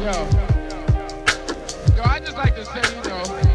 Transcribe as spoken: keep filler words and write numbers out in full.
Yo, I just like to say, you know.